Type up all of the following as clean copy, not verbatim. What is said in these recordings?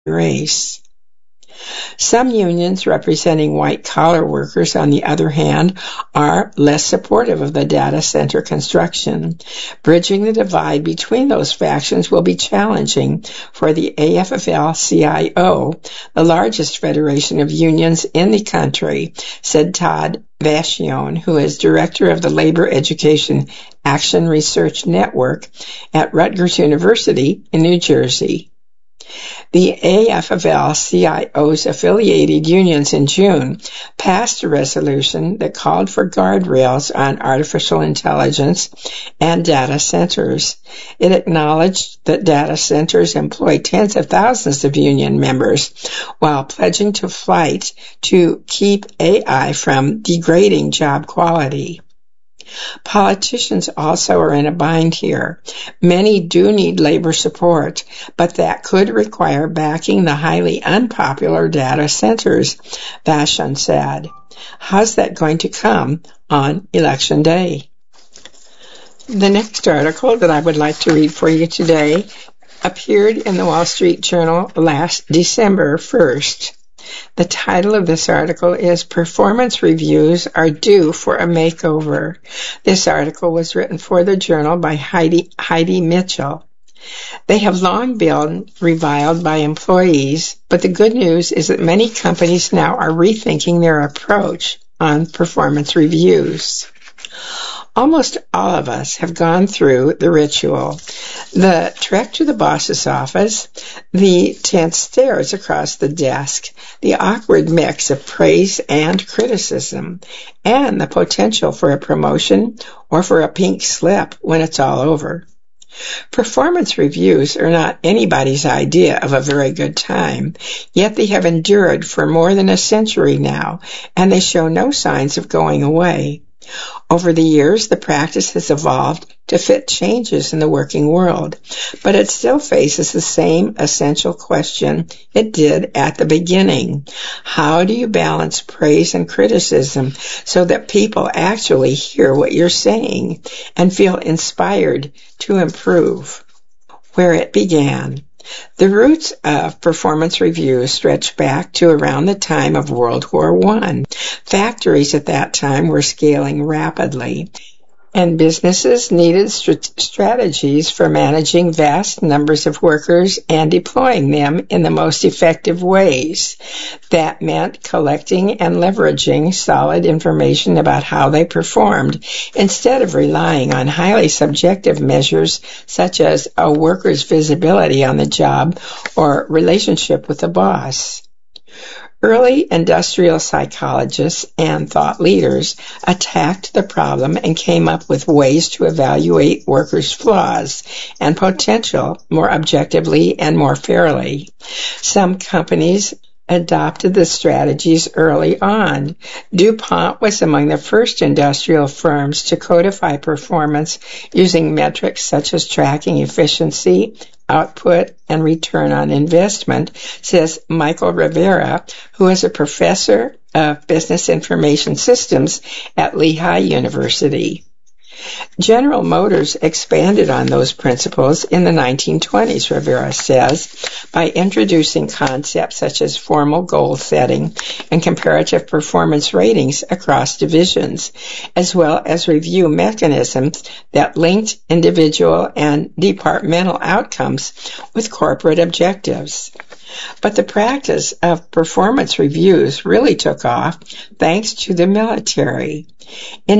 race. Some unions representing white-collar workers, on the other hand, are less supportive of the data center construction. Bridging the divide between those factions will be challenging for the AFL-CIO, the largest federation of unions in the country, said Todd Vachon, who is director of the Labor Education Action Research Network at Rutgers University in New Jersey. The AFL-CIO's affiliated unions in June passed a resolution that called for guardrails on artificial intelligence and data centers. It acknowledged that data centers employ tens of thousands of union members, while pledging to fight to keep AI from degrading job quality. Politicians also are in a bind here. Many do need labor support, but that could require backing the highly unpopular data centers, Vachon said. How's that going to come on Election Day? The next article that I would like to read for you today appeared in the Wall Street Journal last December 1st. The title of this article is Performance Reviews Are Due for a Makeover. This article was written for the Journal by Heidi Mitchell. They have long been reviled by employees, but the good news is that many companies now are rethinking their approach on performance reviews. Almost all of us have gone through the ritual. The trek to the boss's office, the tense stares across the desk, the awkward mix of praise and criticism, and the potential for a promotion or for a pink slip when it's all over. Performance reviews are not anybody's idea of a very good time, yet they have endured for more than a century now, and they show no signs of going away. Over the years, the practice has evolved to fit changes in the working world, but it still faces the same essential question it did at the beginning. How do you balance praise and criticism so that people actually hear what you're saying and feel inspired to improve? Where it began. The roots of performance reviews stretch back to around the time of World War I. Factories at that time were scaling rapidly, and businesses needed strategies for managing vast numbers of workers and deploying them in the most effective ways. That meant collecting and leveraging solid information about how they performed, instead of relying on highly subjective measures such as a worker's visibility on the job or relationship with the boss. Early industrial psychologists and thought leaders attacked the problem and came up with ways to evaluate workers' flaws and potential more objectively and more fairly. Some companies adopted the strategies early on. DuPont was among the first industrial firms to codify performance using metrics such as tracking efficiency, output, and return on investment, says Michael Rivera, who is a professor of business information systems at Lehigh University. General Motors expanded on those principles in the 1920s, Rivera says, by introducing concepts such as formal goal setting and comparative performance ratings across divisions, as well as review mechanisms that linked individual and departmental outcomes with corporate objectives. But the practice of performance reviews really took off thanks to the military. In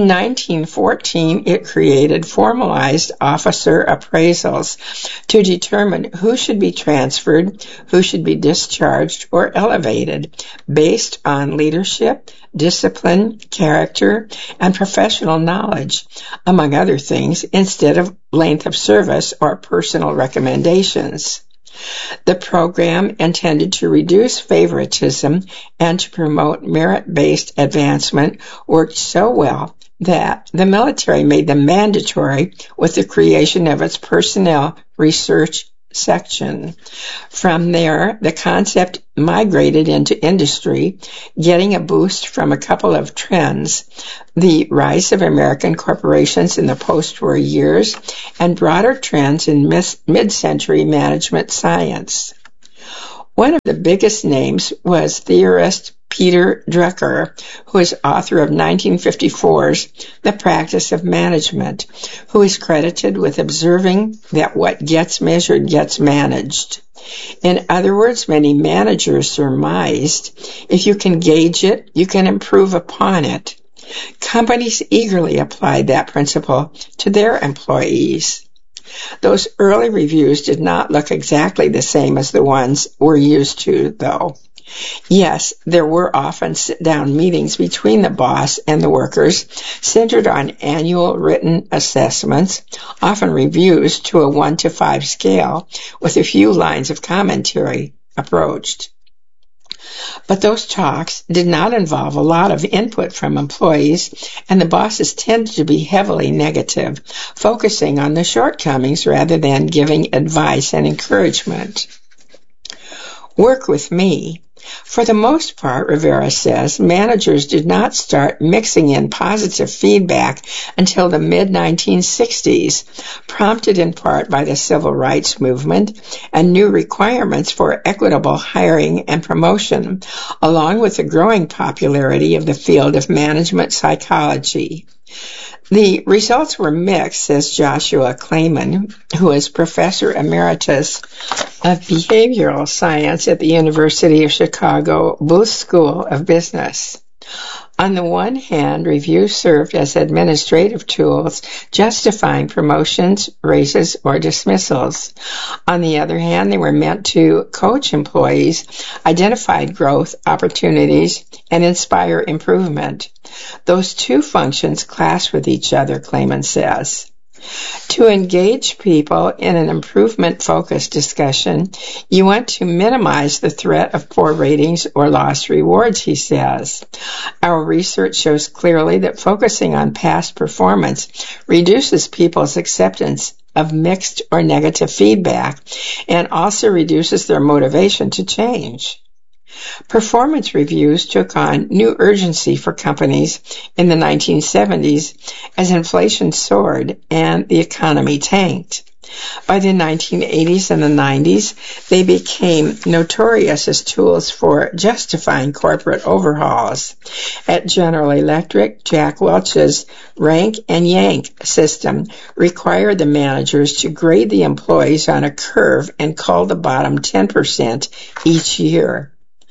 1914, it created formalized officer appraisals to determine who should be transferred, who should be discharged or elevated, based on leadership, discipline, character, and professional knowledge, among other things, instead of length of service or personal recommendations. The program, intended to reduce favoritism and to promote merit-based advancement, worked so well that the military made them mandatory with the creation of its personnel research section. From there, the concept migrated into industry, getting a boost from a couple of trends: the rise of American corporations in the post-war years and broader trends in mid-century management science. One of the biggest names was theorist Peter Drucker, who is author of 1954's The Practice of Management, who is credited with observing that what gets measured gets managed. In other words, many managers surmised, if you can gauge it, you can improve upon it. Companies eagerly applied that principle to their employees. Those early reviews did not look exactly the same as the ones we're used to, though. Yes, there were often sit-down meetings between the boss and the workers, centered on annual written assessments, often reviews to a 1 to 5 scale, with a few lines of commentary approached. But those talks did not involve a lot of input from employees, and the bosses tended to be heavily negative, focusing on the shortcomings rather than giving advice and encouragement. Work with me. For the most part, Rivera says, managers did not start mixing in positive feedback until the mid-1960s, prompted in part by the civil rights movement and new requirements for equitable hiring and promotion, along with the growing popularity of the field of management psychology. The results were mixed, says Joshua Clayman, who is Professor Emeritus of Behavioral Science at the University of Chicago Booth School of Business. On the one hand, reviews served as administrative tools, justifying promotions, raises, or dismissals. On the other hand, they were meant to coach employees, identify growth opportunities, and inspire improvement. Those two functions clash with each other, Clayman says. To engage people in an improvement-focused discussion, you want to minimize the threat of poor ratings or lost rewards, he says. Our research shows clearly that focusing on past performance reduces people's acceptance of mixed or negative feedback and also reduces their motivation to change. Performance reviews took on new urgency for companies in the 1970s as inflation soared and the economy tanked. By the 1980s and the 90s, they became notorious as tools for justifying corporate overhauls. At General Electric, Jack Welch's rank and yank system required the managers to grade the employees on a curve and cull the bottom 10% each year.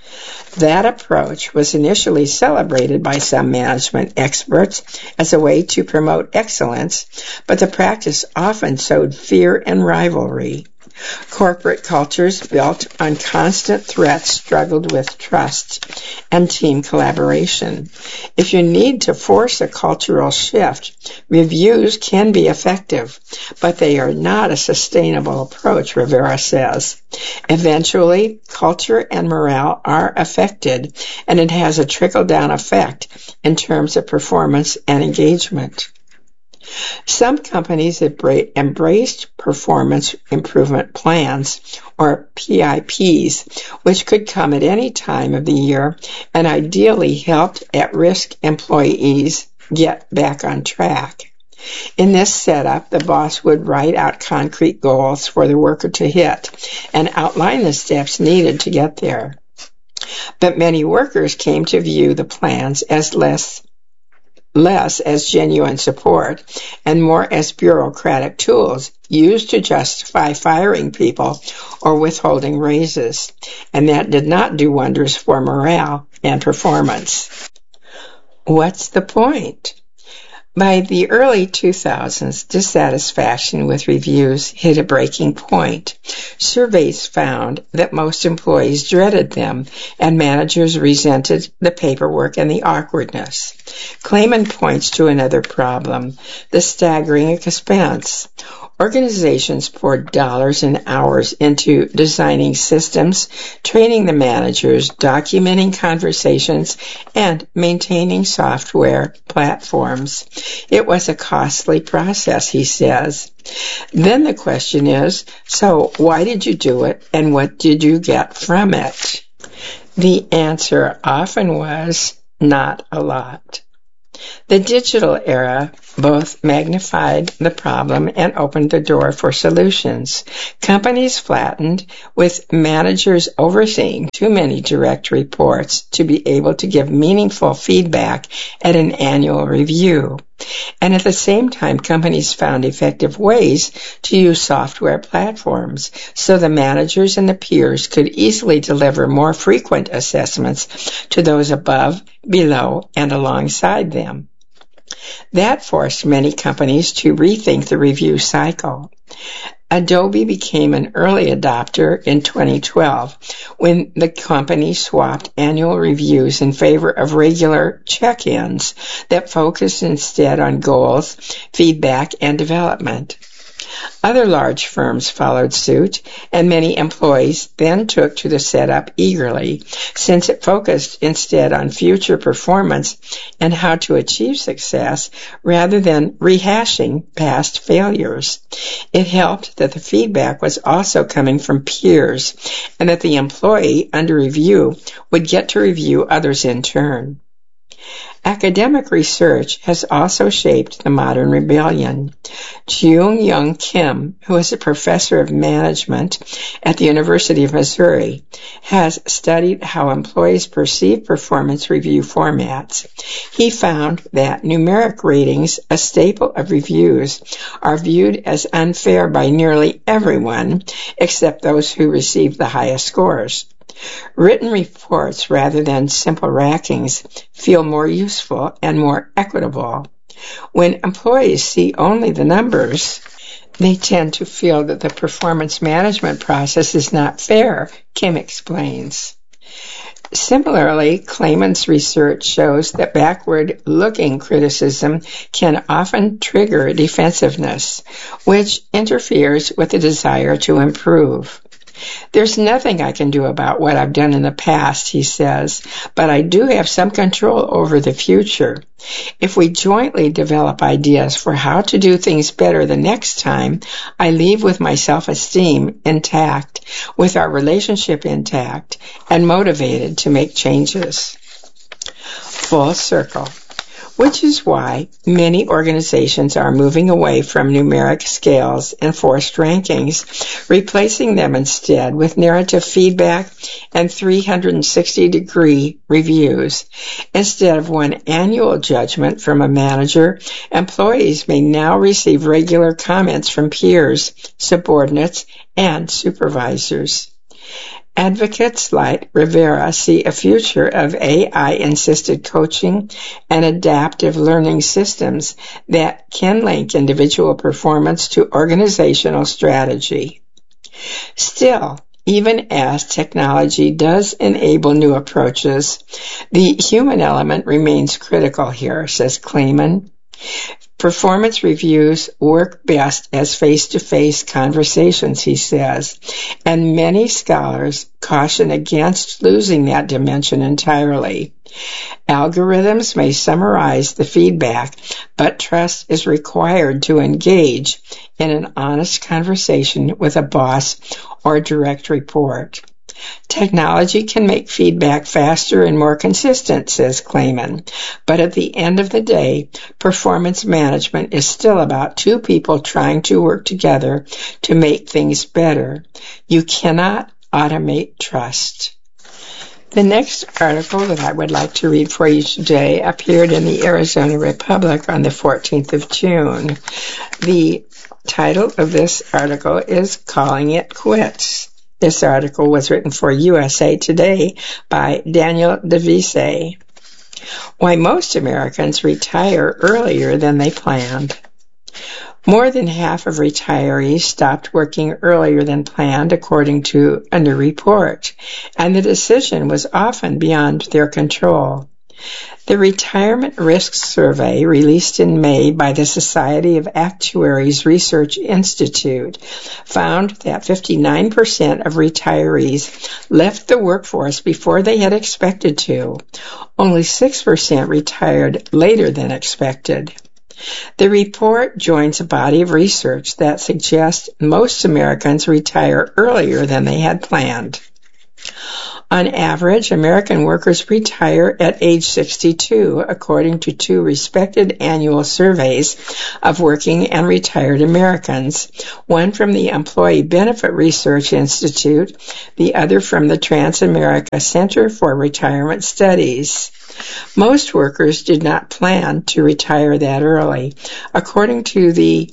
That approach was initially celebrated by some management experts as a way to promote excellence, but the practice often sowed fear and rivalry. Corporate cultures built on constant threats struggled with trust and team collaboration. If you need to force a cultural shift, reviews can be effective, but they are not a sustainable approach, Rivera says. Eventually, culture and morale are affected, and it has a trickle-down effect in terms of performance and engagement. Some companies embraced performance improvement plans, or PIPs, which could come at any time of the year and ideally helped at-risk employees get back on track. In this setup, the boss would write out concrete goals for the worker to hit and outline the steps needed to get there. But many workers came to view the plans as less as genuine support and more as bureaucratic tools used to justify firing people or withholding raises, and that did not do wonders for morale and performance. What's the point? By the early 2000s, dissatisfaction with reviews hit a breaking point. Surveys found that most employees dreaded them, and managers resented the paperwork and the awkwardness. Clayman points to another problem, the staggering expense. Organizations poured dollars and hours into designing systems, training the managers, documenting conversations, and maintaining software platforms. It was a costly process, he says. Then the question is, so why did you do it, and what did you get from it? The answer often was, not a lot. The digital era Both magnified the problem and opened the door for solutions. Companies flattened, with managers overseeing too many direct reports to be able to give meaningful feedback at an annual review. And at the same time, companies found effective ways to use software platforms so the managers and the peers could easily deliver more frequent assessments to those above, below, and alongside them. That forced many companies to rethink the review cycle. Adobe became an early adopter in 2012 when the company swapped annual reviews in favor of regular check-ins that focused instead on goals, feedback, and development. Other large firms followed suit, and many employees then took to the setup eagerly, since it focused instead on future performance and how to achieve success rather than rehashing past failures. It helped that the feedback was also coming from peers, and that the employee under review would get to review others in turn. Academic research has also shaped the modern rebellion. Jung-Young Kim, who is a professor of management at the University of Missouri, has studied how employees perceive performance review formats. He found that numeric ratings, a staple of reviews, are viewed as unfair by nearly everyone except those who receive the highest scores. Written reports rather than simple rankings feel more useful and more equitable. When employees see only the numbers, they tend to feel that the performance management process is not fair, Kim explains. Similarly, Clayman's research shows that backward-looking criticism can often trigger defensiveness, which interferes with the desire to improve. There's nothing I can do about what I've done in the past, he says, but I do have some control over the future. If we jointly develop ideas for how to do things better the next time, I leave with my self-esteem intact, with our relationship intact, and motivated to make changes. Full circle. Which is why many organizations are moving away from numeric scales and forced rankings, replacing them instead with narrative feedback and 360-degree reviews. Instead of one annual judgment from a manager, employees may now receive regular comments from peers, subordinates, and supervisors. Advocates like Rivera see a future of AI-assisted coaching and adaptive learning systems that can link individual performance to organizational strategy. Still, even as technology does enable new approaches, the human element remains critical here, says Clayman. Performance reviews work best as face-to-face conversations, he says, and many scholars caution against losing that dimension entirely. Algorithms may summarize the feedback, but trust is required to engage in an honest conversation with a boss or direct report. Technology can make feedback faster and more consistent, says Clayman, but at the end of the day, performance management is still about two people trying to work together to make things better. You cannot automate trust. The next article that I would like to read for you today appeared in the Arizona Republic on the 14th of June. The title of this article is Calling It Quits. This article was written for USA Today by Daniel DeVise. Why most Americans retire earlier than they planned. More than half of retirees stopped working earlier than planned, according to a new report, and the decision was often beyond their control. The Retirement Risk Survey, released in May by the Society of Actuaries Research Institute, found that 59% of retirees left the workforce before they had expected to. Only 6% retired later than expected. The report joins a body of research that suggests most Americans retire earlier than they had planned. On average, American workers retire at age 62, according to two respected annual surveys of working and retired Americans, one from the Employee Benefit Research Institute, the other from the Transamerica Center for Retirement Studies. Most workers did not plan to retire that early. According to the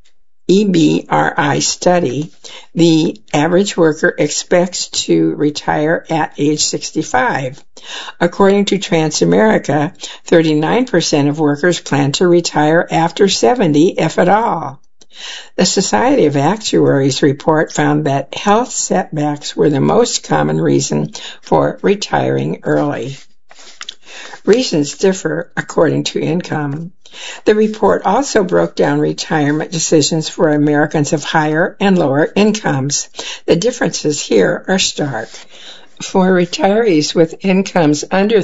EBRI study, the average worker expects to retire at age 65. According to Transamerica, 39% of workers plan to retire after 70, if at all. The Society of Actuaries report found that health setbacks were the most common reason for retiring early. Reasons differ according to income. The report also broke down retirement decisions for Americans of higher and lower incomes. The differences here are stark. For retirees with incomes under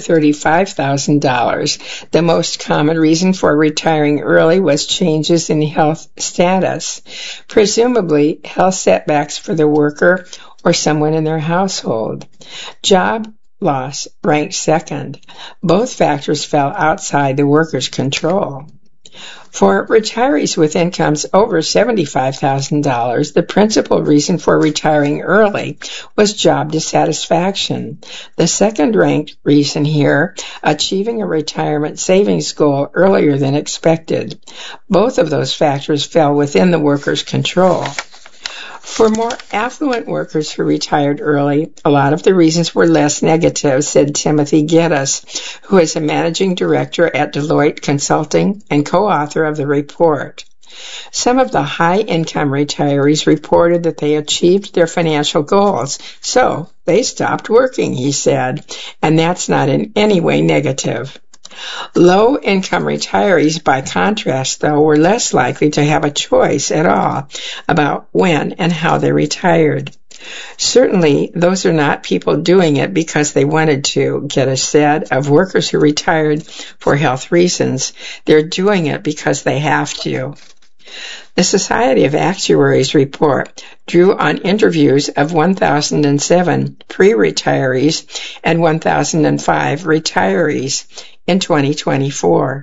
$35,000, the most common reason for retiring early was changes in health status, presumably health setbacks for the worker or someone in their household. Job loss ranked second. Both factors fell outside the worker's control. For retirees with incomes over $75,000, the principal reason for retiring early was job dissatisfaction. The second-ranked reason here, achieving a retirement savings goal earlier than expected. Both of those factors fell within the worker's control. For more affluent workers who retired early, a lot of the reasons were less negative, said Timothy Geddes, who is a managing director at Deloitte Consulting and co-author of the report. Some of the high-income retirees reported that they achieved their financial goals, so they stopped working, he said, and that's not in any way negative. Low-income retirees, by contrast, though, were less likely to have a choice at all about when and how they retired. Certainly, those are not people doing it because they wanted to, Geddes said, of workers who retired for health reasons. They're doing it because they have to. The Society of Actuaries report drew on interviews of 1,007 pre-retirees and 1,005 retirees in 2024.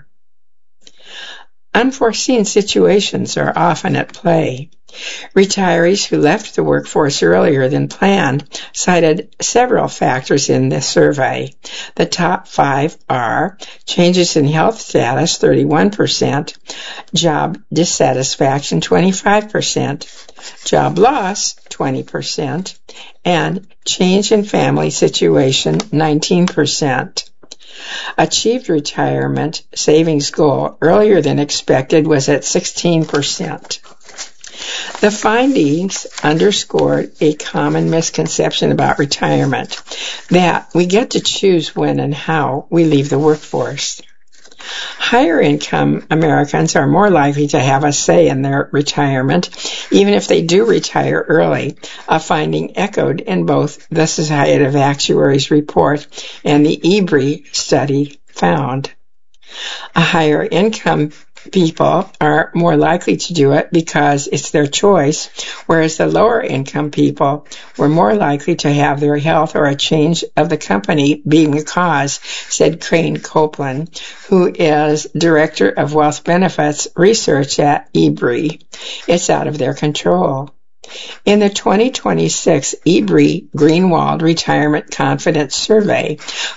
Unforeseen situations are often at play. Retirees who left the workforce earlier than planned cited several factors in the survey. The top 5 are changes in health status, 31%, job dissatisfaction, 25%, job loss, 20%, and change in family situation, 19%. Achieved retirement savings goal earlier than expected was at 16%. The findings underscored a common misconception about retirement, that we get to choose when and how we leave the workforce. Higher income Americans are more likely to have a say in their retirement, even if they do retire early, a finding echoed in both the Society of Actuaries report and the EBRI study found. A higher income people are more likely to do it because it's their choice, whereas the lower income people were more likely to have their health or a change of the company being the cause, said Crane Copeland, who is Director of Wealth Benefits Research at EBRI. It's out of their control. In the 2026 EBRI Greenwald Retirement Confidence Survey,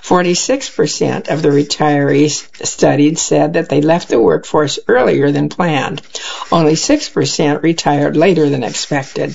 46% of the retirees studied said that they left the workforce earlier than planned. Only 6% retired later than expected.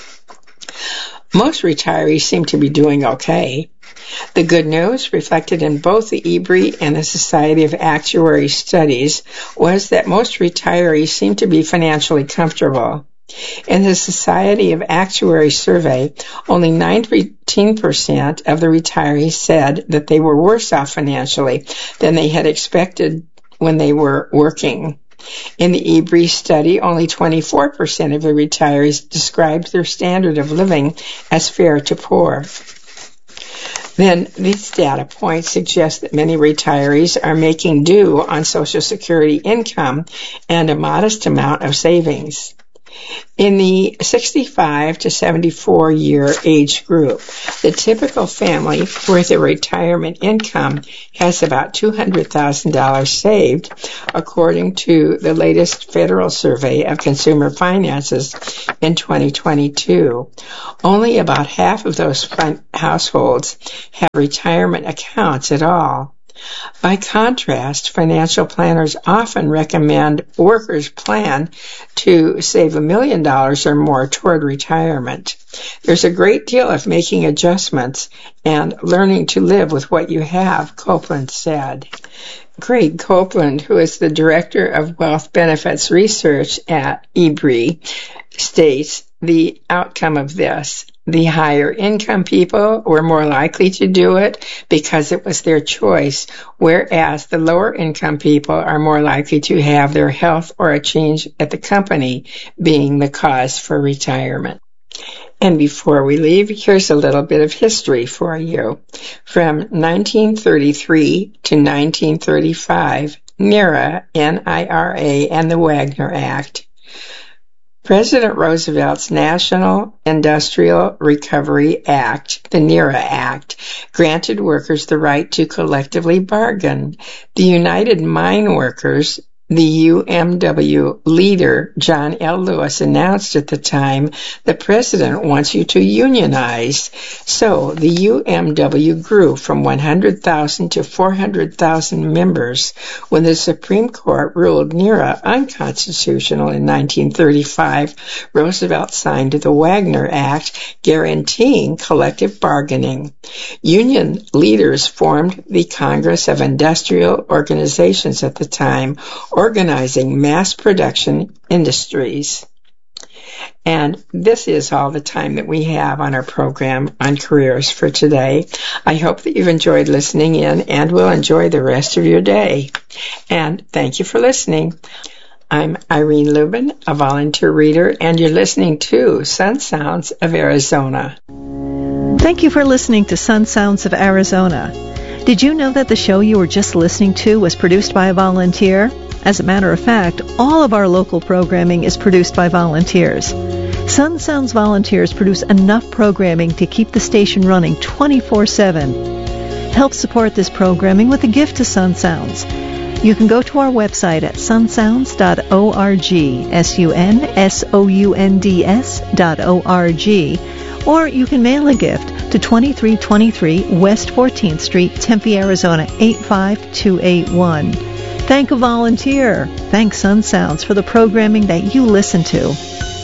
Most retirees seem to be doing okay. The good news, reflected in both the EBRI and the Society of Actuaries studies, was that most retirees seem to be financially comfortable. In the Society of Actuaries survey, only 19% of the retirees said that they were worse off financially than they had expected when they were working. In the EBRI study, only 24% of the retirees described their standard of living as fair to poor. Then these data points suggest that many retirees are making do on Social Security income and a modest amount of savings. In the 65 to 74 year age group, the typical family with a retirement income has about $200,000 saved, according to the latest federal survey of consumer finances in 2022. Only about half of those households have retirement accounts at all. By contrast, financial planners often recommend workers plan to save $1 million or more toward retirement. There's a great deal of making adjustments and learning to live with what you have, Copeland said. Craig Copeland, who is the Director of Wealth Benefits Research at EBRI, states the outcome of this. The higher income people were more likely to do it because it was their choice, whereas the lower income people are more likely to have their health or a change at the company being the cause for retirement. And before we leave, here's a little bit of history for you. From 1933 to 1935, NIRA, N-I-R-A, and the Wagner Act. President Roosevelt's National Industrial Recovery Act, the NIRA Act, granted workers the right to collectively bargain. The United Mine Workers, the UMW leader, John L. Lewis, announced at the time, the president wants you to unionize. So the UMW grew from 100,000 to 400,000 members when the Supreme Court ruled NIRA unconstitutional in 1935. Roosevelt signed the Wagner Act guaranteeing collective bargaining. Union leaders formed the Congress of Industrial Organizations at the time, organizing mass production industries. And this is all the time that we have on our program on Careers for today. I hope that you've enjoyed listening in and will enjoy the rest of your day. And thank you for listening. I'm Irene Lubin, a volunteer reader, and you're listening to Sun Sounds of Arizona. Thank you for listening to Sun Sounds of Arizona. Did you know that the show you were just listening to was produced by a volunteer? As a matter of fact, all of our local programming is produced by volunteers. Sun Sounds volunteers produce enough programming to keep the station running 24/7. Help support this programming with a gift to Sun Sounds. You can go to our website at sunsounds.org, sunsounds.org, or you can mail a gift to 2323 West 14th Street, Tempe, Arizona 85281. Thank a volunteer. Thank Sun Sounds for the programming that you listen to.